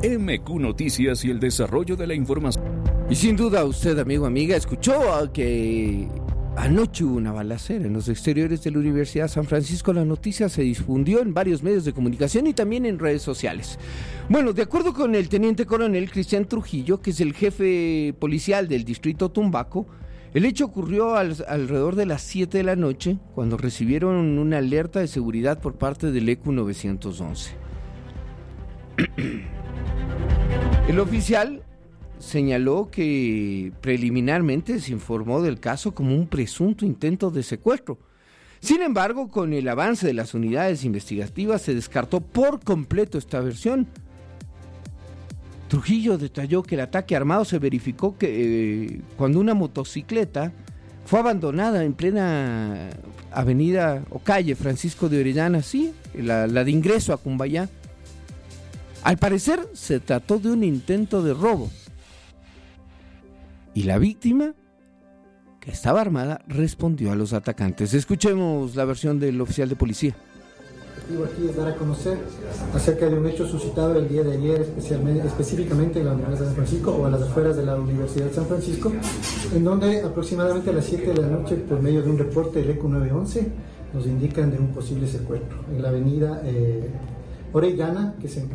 MQ Noticias y el desarrollo de la información. Y sin duda usted, amigo, amiga, escuchó que anoche hubo una balacera en los exteriores de la Universidad de San Francisco. La noticia se difundió en varios medios de comunicación y también en redes sociales. Bueno, de acuerdo con el teniente coronel Cristian Trujillo, que es el jefe policial del distrito Tumbaco, el hecho ocurrió alrededor de las 7 de la noche, cuando recibieron una alerta de seguridad por parte del ECU 911. El oficial señaló que preliminarmente se informó del caso como un presunto intento de secuestro. Sin embargo, con el avance de las unidades investigativas se descartó por completo esta versión. Trujillo detalló que el ataque armado se verificó cuando una motocicleta fue abandonada en plena avenida o calle Francisco de Orellana, sí, la de ingreso a Cumbayá. Al parecer se trató de un intento de robo y la víctima, que estaba armada, respondió a los atacantes. Escuchemos la versión del oficial de policía. El objetivo aquí es dar a conocer acerca de un hecho suscitado el día de ayer, específicamente en la Universidad de San Francisco o a las afueras de la Universidad de San Francisco, en donde aproximadamente a las 7 de la noche, por medio de un reporte del ECU 911, nos indican de un posible secuestro en la avenida Orellana, que se encuentra